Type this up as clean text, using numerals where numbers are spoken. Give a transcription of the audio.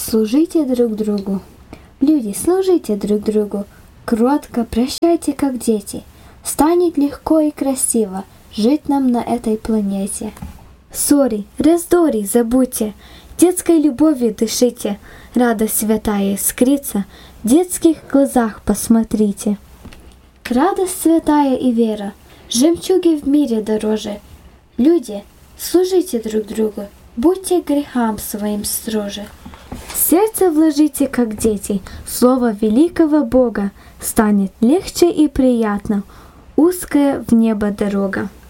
служите друг другу. Люди, служите друг другу. Кротко прощайте, как дети. Станет легко и красиво жить нам на этой планете. Ссори, раздори забудьте, детской любовью дышите. Радость святая искрится, в детских глазах посмотрите. Радость святая и вера, жемчуги в мире дороже. Люди, служите друг другу, будьте грехам своим строже. В сердце вложите, как дети, слово великого Бога, станет легче и приятно узкая в небо дорога.